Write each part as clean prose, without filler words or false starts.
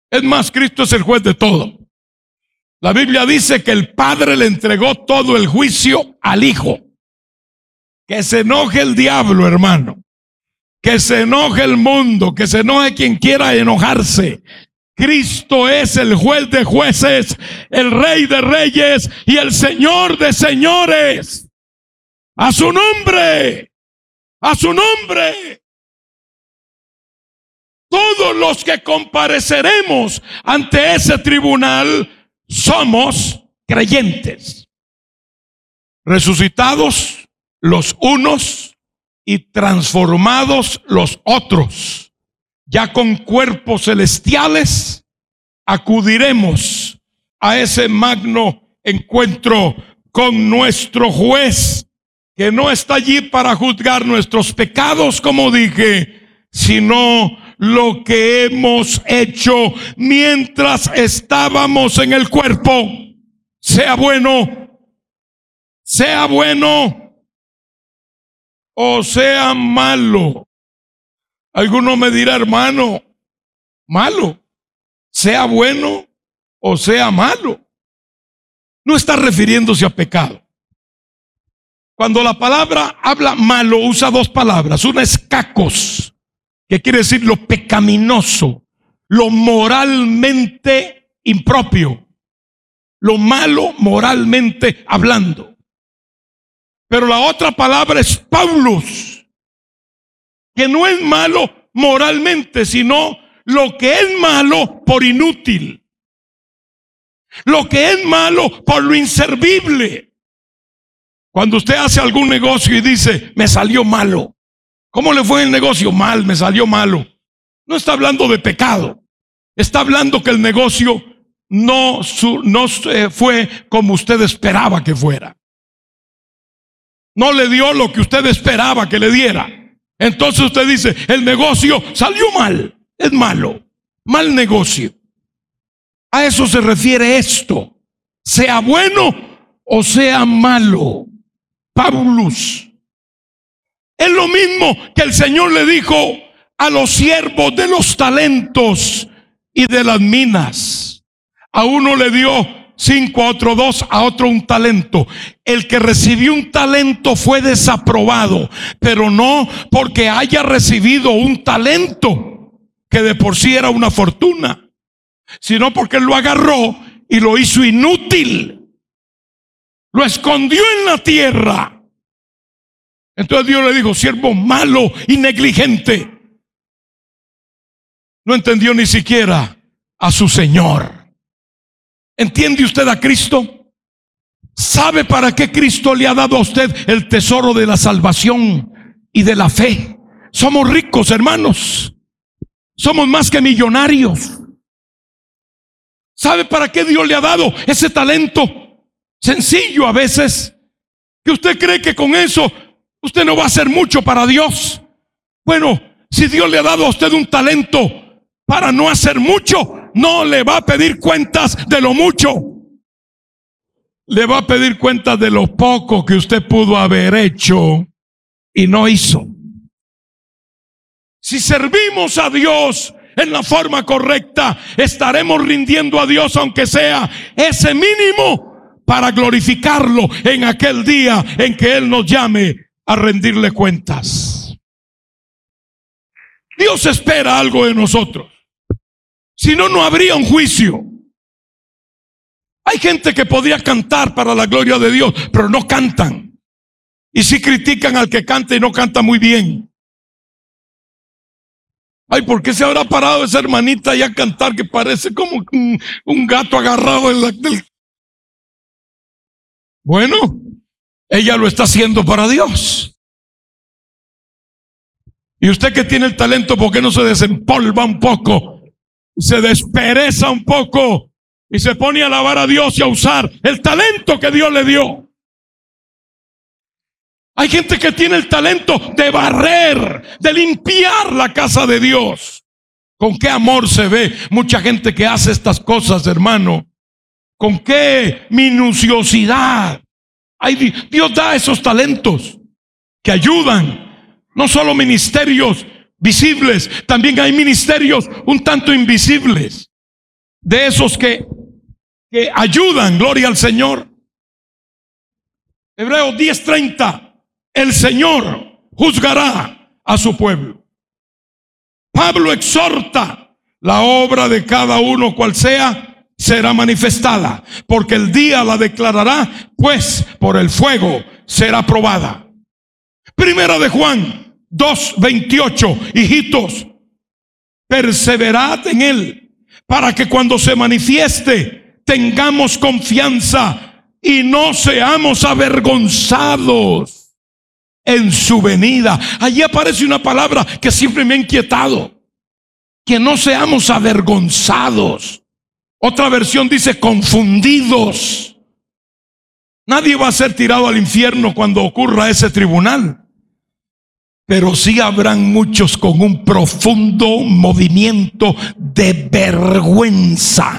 Es más, Cristo es el juez de todo. La Biblia dice que el Padre le entregó todo el juicio al Hijo. Que se enoje el diablo, hermano. Que se enoje el mundo, que se enoje quien quiera enojarse. Cristo es el juez de jueces, el Rey de reyes y el Señor de señores. A su nombre, a su nombre. Todos los que compareceremos ante ese tribunal somos creyentes, resucitados los unos y transformados los otros. Ya con cuerpos celestiales acudiremos a ese magno encuentro con nuestro juez, que no está allí para juzgar nuestros pecados, como dije, sino lo que hemos hecho mientras estábamos en el cuerpo, sea bueno o sea malo. Alguno me dirá, hermano, malo, sea bueno o sea malo. No está refiriéndose a pecado. Cuando la palabra habla malo, usa dos palabras. Una es kakos, que quiere decir lo pecaminoso, lo moralmente impropio, lo malo moralmente hablando. Pero la otra palabra es paulus, que no es malo moralmente, sino lo que es malo por inútil, lo que es malo por lo inservible. Cuando usted hace algún negocio y dice, me salió malo. ¿Cómo le fue el negocio? Mal, me salió malo. No está hablando de pecado. Está hablando que el negocio no fue como usted esperaba que fuera. No le dio lo que usted esperaba que le diera. Entonces usted dice, el negocio salió mal, es malo, mal negocio. A eso se refiere esto, sea bueno o sea malo. Paulus. Es lo mismo que el Señor le dijo a los siervos de los talentos y de las minas. A uno le dio 5, a otro 2, a otro 1 talento. El que recibió un talento fue desaprobado, pero no porque haya recibido un talento, que de por sí era una fortuna, sino porque lo agarró y lo hizo inútil. Lo escondió en la tierra. Entonces Dios le dijo, siervo malo y negligente. No entendió ni siquiera a su Señor. ¿Entiende usted a Cristo? ¿Sabe para qué Cristo le ha dado a usted el tesoro de la salvación y de la fe? Somos ricos, hermanos. Somos más que millonarios. ¿Sabe para qué Dios le ha dado ese talento? Sencillo a veces, que usted cree que con eso usted no va a hacer mucho para Dios. Bueno, si Dios le ha dado a usted un talento para no hacer mucho, no le va a pedir cuentas de lo mucho. Le va a pedir cuentas de lo poco que usted pudo haber hecho y no hizo. Si servimos a Dios en la forma correcta, estaremos rindiendo a Dios, aunque sea ese mínimo, para glorificarlo en aquel día en que Él nos llame a rendirle cuentas. Dios espera algo de nosotros. Si no, no habría un juicio. Hay gente que podría cantar para la gloria de Dios, pero no cantan. Y sí critican al que canta y no canta muy bien. Ay, ¿por qué se habrá parado esa hermanita ahí a cantar que parece como un gato agarrado del... Bueno, ella lo está haciendo para Dios. Y usted que tiene el talento, ¿por qué no se desempolva un poco? Se despereza un poco y se pone a alabar a Dios y a usar el talento que Dios le dio. Hay gente que tiene el talento de barrer, de limpiar la casa de Dios. Con qué amor se ve mucha gente que hace estas cosas, hermano. Con qué minuciosidad. Dios da esos talentos que ayudan. No solo ministerios visibles, también hay ministerios un tanto invisibles. de esos que ayudan, gloria al Señor. Hebreos 10:30, el Señor juzgará a su pueblo. Pablo exhorta: la obra de cada uno, cual sea, será manifestada, porque el día la declarará, pues por el fuego será probada. Primera de Juan 2:28, hijitos, perseverad en él, para que cuando se manifieste tengamos confianza y no seamos avergonzados en su venida. Allí aparece una palabra que siempre me ha inquietado: que no seamos avergonzados. Otra versión dice confundidos. Nadie va a ser tirado al infierno cuando ocurra ese tribunal, pero sí habrán muchos con un profundo movimiento de vergüenza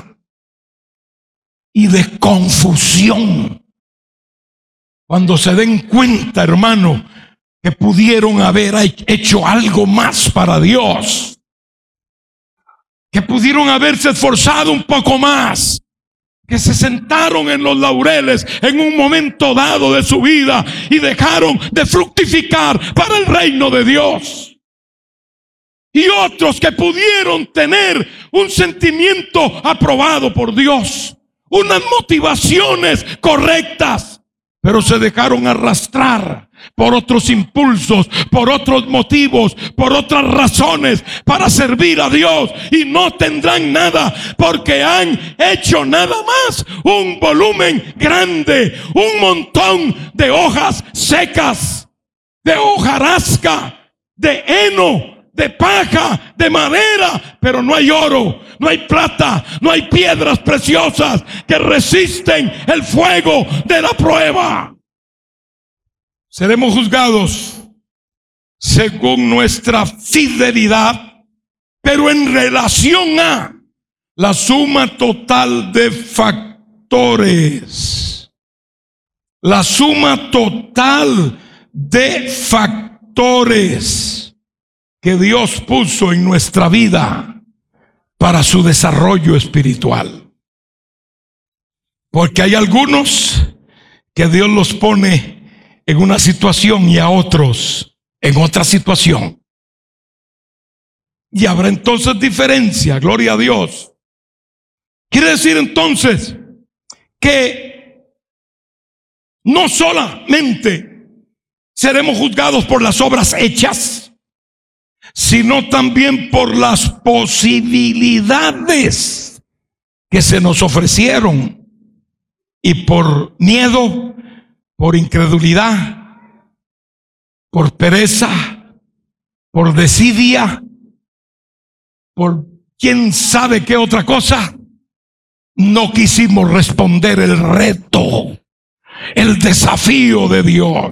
y de confusión cuando se den cuenta, hermano, que pudieron haber hecho algo más para Dios, que pudieron haberse esforzado un poco más, que se sentaron en los laureles en un momento dado de su vida y dejaron de fructificar para el reino de Dios. Y otros que pudieron tener un sentimiento aprobado por Dios, unas motivaciones correctas, pero se dejaron arrastrar por otros impulsos, por otros motivos, por otras razones para servir a Dios, y no tendrán nada porque han hecho nada más un volumen grande, un montón de hojas secas, de hojarasca, de heno, de paja, de madera, pero no hay oro, no hay plata, no hay piedras preciosas que resisten el fuego de la prueba. Seremos juzgados según nuestra fidelidad, pero en relación a la suma total de factores. La suma total de factores que Dios puso en nuestra vida para su desarrollo espiritual. Porque hay algunos que Dios los pone en una situación y a otros en otra situación. Y habrá entonces diferencia, gloria a Dios. Quiere decir entonces que no solamente seremos juzgados por las obras hechas, sino también por las posibilidades que se nos ofrecieron, y por miedo, por incredulidad, por pereza, por desidia, por quién sabe qué otra cosa, no quisimos responder el reto, el desafío de Dios.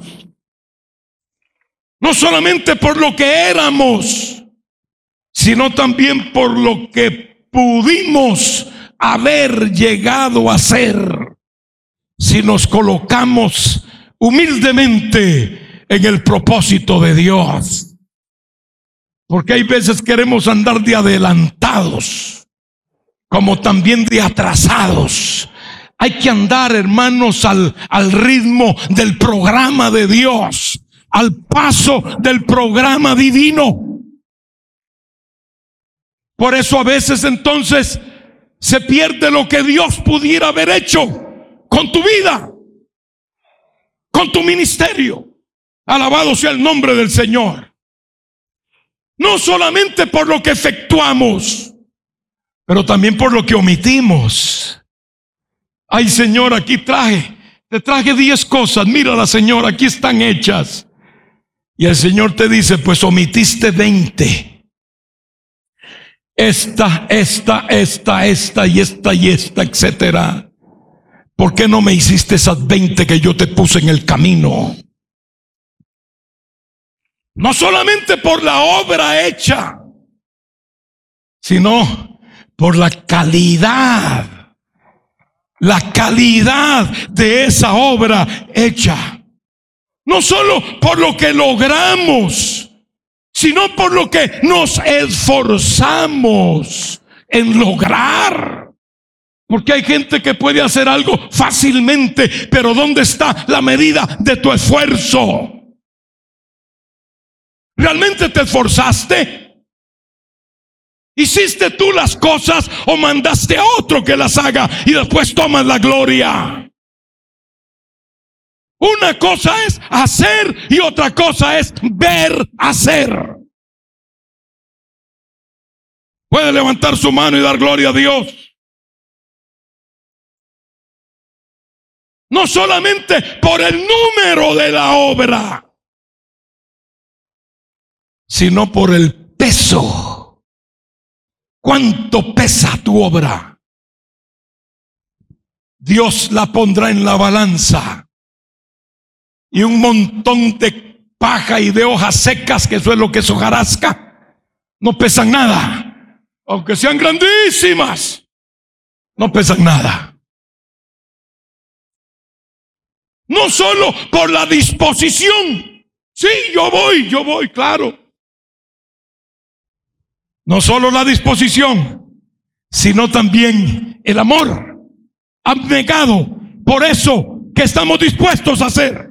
No solamente por lo que éramos, sino también por lo que pudimos haber llegado a ser, si nos colocamos humildemente en el propósito de Dios. Porque hay veces queremos andar de adelantados, como también de atrasados. Hay que andar, hermanos, al ritmo del programa de Dios, al paso del programa divino. Por eso a veces entonces se pierde lo que Dios pudiera haber hecho con tu vida, con tu ministerio. Alabado sea el nombre del Señor. No solamente por lo que efectuamos, pero también por lo que omitimos. Ay, Señor, aquí te traje 10 cosas. Mírala, Señor, aquí están hechas. Y el Señor te dice, pues omitiste 20. Esta, etcétera. ¿Por qué no me hiciste esas 20 que yo te puse en el camino? No solamente por la obra hecha, sino por la calidad de esa obra hecha. No solo por lo que logramos, sino por lo que nos esforzamos en lograr. Porque hay gente que puede hacer algo fácilmente, pero ¿dónde está la medida de tu esfuerzo? ¿Realmente te esforzaste? ¿Hiciste tú las cosas o mandaste a otro que las haga y después tomas la gloria? Una cosa es hacer y otra cosa es ver hacer. Puede levantar su mano y dar gloria a Dios. No solamente por el número de la obra, sino por el peso. ¿Cuánto pesa tu obra? Dios la pondrá en la balanza. Y un montón de paja y de hojas secas, que eso es lo que es hojarasca, no pesan nada. Aunque sean grandísimas, no pesan nada. No solo por la disposición. Sí, yo voy, claro. No solo la disposición, sino también el amor abnegado por eso que estamos dispuestos a hacer.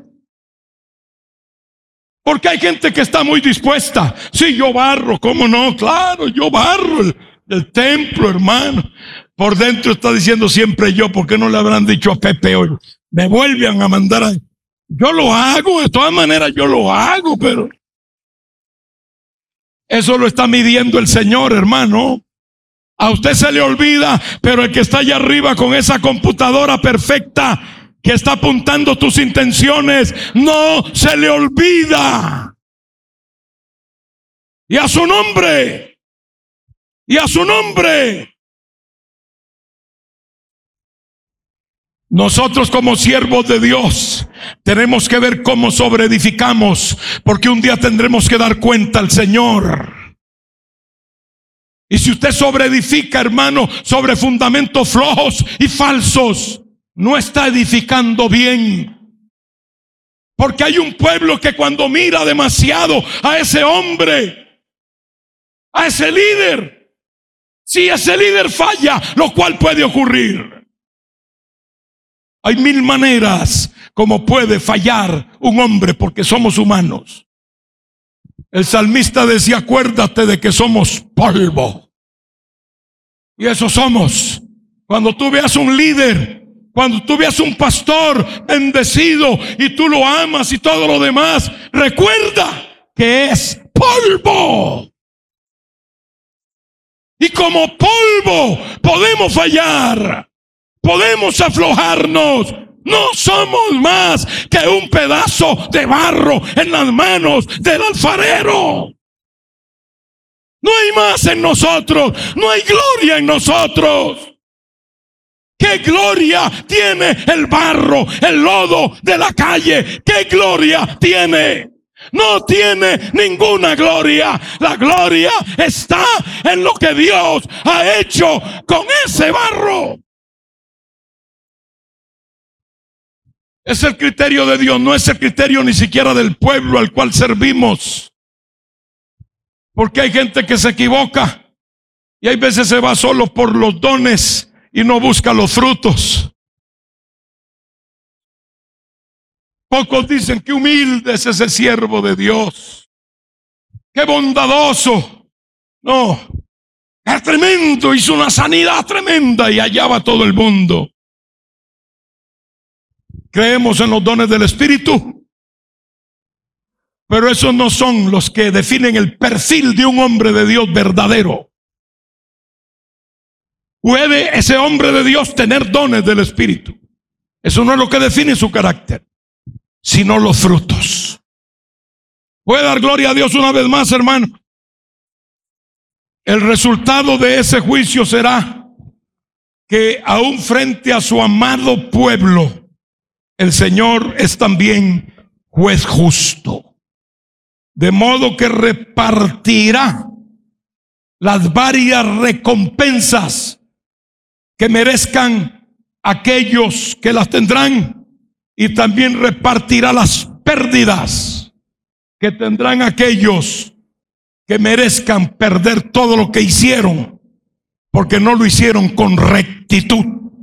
Porque hay gente que está muy dispuesta. Sí, yo barro, ¿cómo no? Claro, yo barro el templo, hermano. Por dentro está diciendo siempre yo. ¿Por qué no le habrán dicho a Pepe hoy? Me vuelven a mandar a... Yo lo hago, de todas maneras yo lo hago, pero... Eso lo está midiendo el Señor, hermano. A usted se le olvida, pero el que está allá arriba con esa computadora perfecta que está apuntando tus intenciones, no se le olvida. Y a su nombre, y a su nombre. Nosotros como siervos de Dios tenemos que ver cómo sobreedificamos, porque un día tendremos que dar cuenta al Señor. Y si usted sobreedifica, hermano, sobre fundamentos flojos y falsos, no está edificando bien. Porque hay un pueblo que cuando mira demasiado a ese hombre, a ese líder, si ese líder falla, lo cual puede ocurrir, hay mil maneras como puede fallar un hombre, porque somos humanos. El salmista decía: acuérdate de que somos polvo. Y eso somos. Cuando tú veas un líder, cuando tú veas un pastor bendecido y tú lo amas y todo lo demás, recuerda que es polvo. Y como polvo podemos fallar, podemos aflojarnos. No somos más que un pedazo de barro en las manos del alfarero. No hay más en nosotros, no hay gloria en nosotros. ¿Qué gloria tiene el barro, el lodo de la calle? ¿Qué gloria tiene? No tiene ninguna gloria. La gloria está en lo que Dios ha hecho con ese barro. Es el criterio de Dios, no es el criterio ni siquiera del pueblo al cual servimos. Porque hay gente que se equivoca y hay veces se va solo por los dones y no busca los frutos. Pocos dicen que humilde es ese siervo de Dios, qué bondadoso. No, es tremendo, hizo una sanidad tremenda y allá va todo el mundo. Creemos en los dones del Espíritu, pero esos no son los que definen el perfil de un hombre de Dios verdadero. Puede ese hombre de Dios tener dones del Espíritu. Eso no es lo que define su carácter, sino los frutos. ¿Puede dar gloria a Dios una vez más, hermano? El resultado de ese juicio será que aún frente a su amado pueblo, el Señor es también juez justo. De modo que repartirá las varias recompensas que merezcan aquellos que las tendrán, y también repartirá las pérdidas que tendrán aquellos que merezcan perder todo lo que hicieron, porque no lo hicieron con rectitud.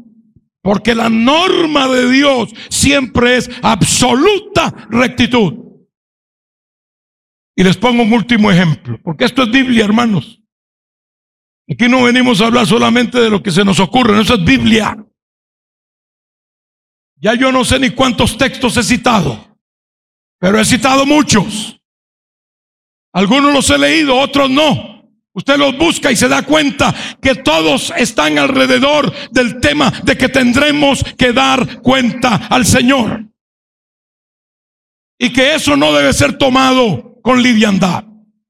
Porque la norma de Dios siempre es absoluta rectitud. Y les pongo un último ejemplo, porque esto es Biblia, hermanos. Aquí no venimos a hablar solamente de lo que se nos ocurre, eso es Biblia. Ya yo no sé ni cuántos textos he citado, pero he citado muchos. Algunos los he leído, otros no. Usted los busca y se da cuenta que todos están alrededor del tema de que tendremos que dar cuenta al Señor. Y que eso no debe ser tomado con liviandad.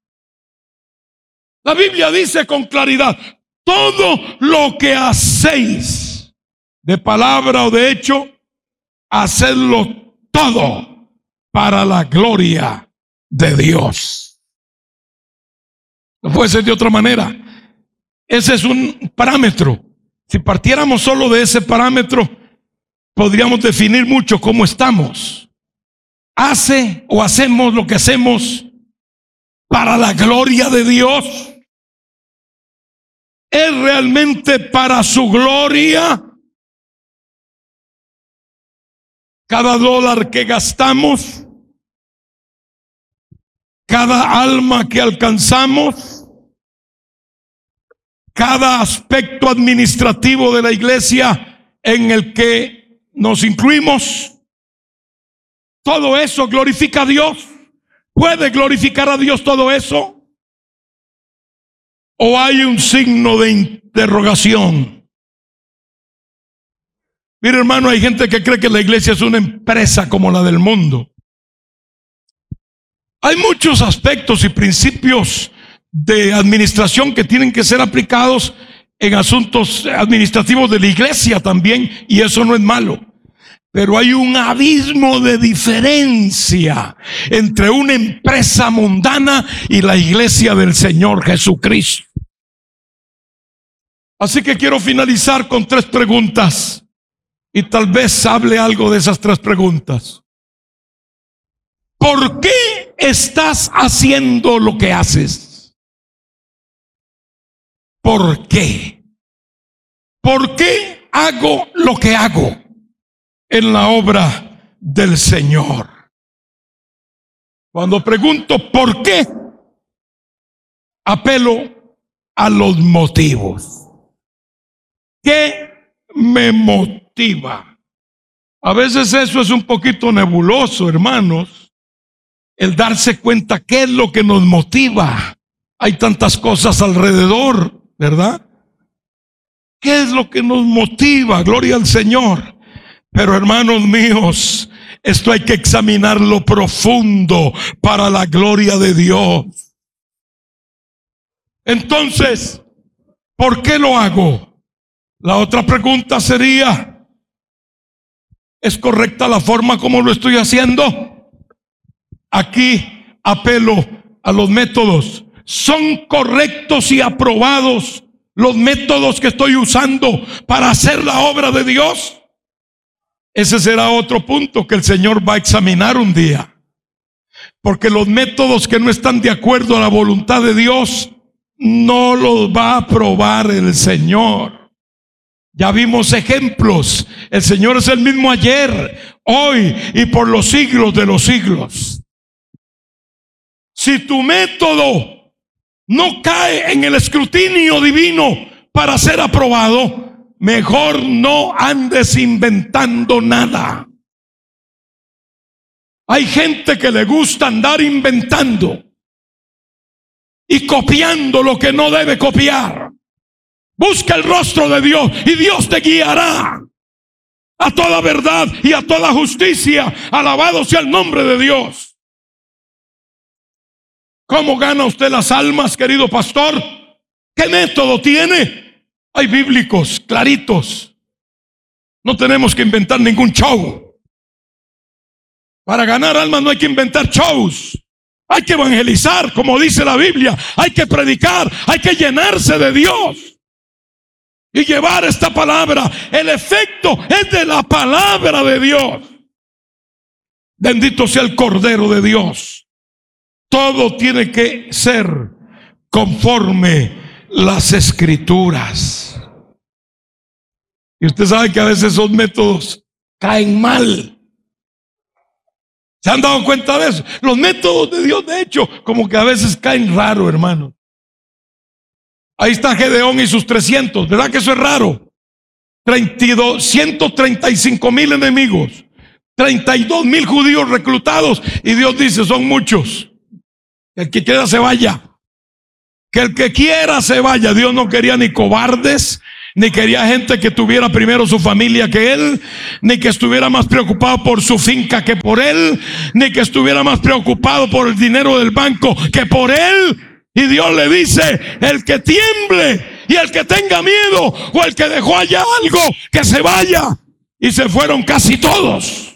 La Biblia dice con claridad: todo lo que hacéis, de palabra o de hecho, hacedlo todo para la gloria de Dios. No puede ser de otra manera. Ese es un parámetro. Si partiéramos solo de ese parámetro, podríamos definir mucho cómo estamos. Hace o hacemos lo que hacemos para la gloria de Dios. ¿Es realmente para su gloria? Cada dólar que gastamos, cada alma que alcanzamos, cada aspecto administrativo de la iglesia en el que nos incluimos, todo eso glorifica a Dios. ¿Puede glorificar a Dios todo eso? ¿O hay un signo de interrogación? Mira, hermano, hay gente que cree que la iglesia es una empresa como la del mundo. Hay muchos aspectos y principios de administración que tienen que ser aplicados en asuntos administrativos de la iglesia también, y eso no es malo. Pero hay un abismo de diferencia entre una empresa mundana y la iglesia del Señor Jesucristo. Así que quiero finalizar con 3 preguntas, y tal vez hable algo de esas 3 preguntas. ¿Por qué estás haciendo lo que haces? ¿Por qué? ¿Por qué hago lo que hago en la obra del Señor? Cuando pregunto ¿por qué?, apelo a los motivos. ¿Qué me motiva? A veces eso es un poquito nebuloso, hermanos, el darse cuenta qué es lo que nos motiva. Hay tantas cosas alrededor, ¿verdad? ¿Qué es lo que nos motiva? Gloria al Señor. Pero, hermanos míos, esto hay que examinarlo profundo para la gloria de Dios. Entonces, ¿por qué lo hago? La otra pregunta sería: ¿es correcta la forma como lo estoy haciendo? Aquí apelo a los métodos. ¿Son correctos y aprobados los métodos que estoy usando para hacer la obra de Dios? Ese será otro punto que el Señor va a examinar un día. Porque los métodos que no están de acuerdo a la voluntad de Dios, no los va a aprobar el Señor. Ya vimos ejemplos. El Señor es el mismo ayer, hoy y por los siglos de los siglos. Si tu método no cae en el escrutinio divino para ser aprobado, mejor no andes inventando nada. Hay gente que le gusta andar inventando y copiando lo que no debe copiar. Busca el rostro de Dios y Dios te guiará a toda verdad y a toda justicia. Alabado sea el nombre de Dios. ¿Cómo gana usted las almas, querido pastor? ¿Qué método tiene? Hay bíblicos claritos. No tenemos que inventar ningún show. Para ganar almas no hay que inventar shows. Hay que evangelizar, como dice la Biblia. Hay que predicar, hay que llenarse de Dios y llevar esta palabra. El efecto es de la palabra de Dios. Bendito sea el Cordero de Dios. Todo tiene que ser conforme las Escrituras. Y usted sabe que a veces esos métodos caen mal. ¿Se han dado cuenta de eso? Los métodos de Dios, de hecho, como que a veces caen raro, hermano. Ahí está Gedeón y sus 300. ¿Verdad que eso es raro? 135,000 enemigos. 32,000 judíos reclutados. Y Dios dice, son muchos. Que el que quiera se vaya. Que el que quiera se vaya. Dios no quería ni cobardes, ni quería gente que tuviera primero su familia que él, ni que estuviera más preocupado por su finca que por él, ni que estuviera más preocupado por el dinero del banco que por él. Y Dios le dice, el que tiemble y el que tenga miedo, o el que dejó allá algo, que se vaya. Y se fueron casi todos,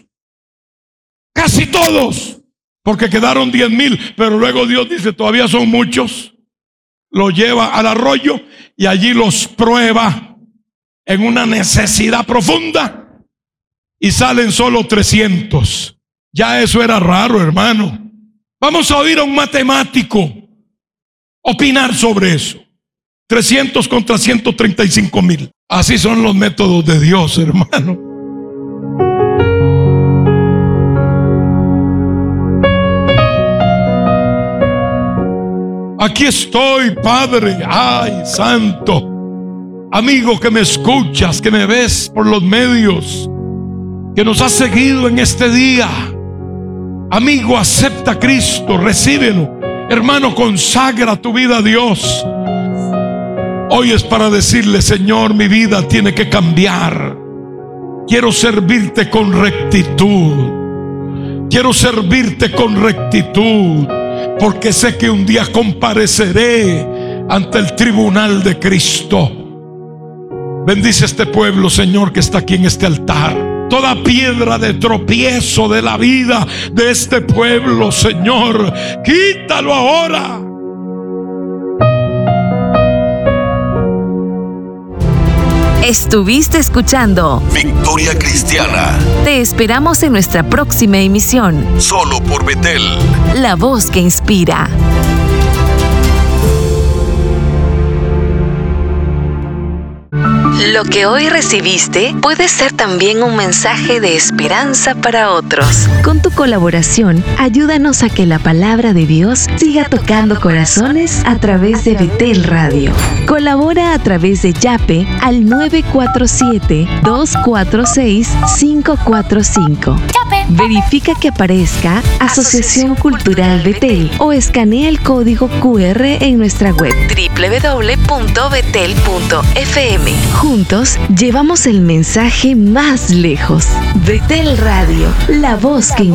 porque quedaron 10,000. Pero luego Dios dice, todavía son muchos. Los lleva al arroyo y allí los prueba en una necesidad profunda, y salen solo 300. Ya eso era raro, hermano. Vamos a oír a un matemático opinar sobre eso. 300 contra 135,000. Así son los métodos de Dios, hermano. Aquí estoy, Padre. Ay, santo. Amigo que me escuchas, que me ves por los medios, que nos has seguido en este día. Amigo, acepta a Cristo, recíbelo. Hermano, consagra tu vida a Dios. Hoy es para decirle, Señor, mi vida tiene que cambiar. Quiero servirte con rectitud. Quiero servirte con rectitud, porque sé que un día compareceré ante el tribunal de Cristo. Bendice este pueblo, Señor, que está aquí en este altar. Toda piedra de tropiezo de la vida de este pueblo, Señor, quítalo ahora. Estuviste escuchando Victoria Cristiana. Te esperamos en nuestra próxima emisión. Solo por Betel. La voz que inspira. Lo que hoy recibiste puede ser también un mensaje de esperanza para otros. Con tu colaboración, ayúdanos a que la palabra de Dios siga tocando corazones a través de Betel Radio. Colabora a través de Yape al 947-246-545. Verifica que aparezca Asociación Cultural Betel o escanea el código QR en nuestra web www.betel.fm. Juntos llevamos el mensaje más lejos. Betel Radio, la voz que inspira.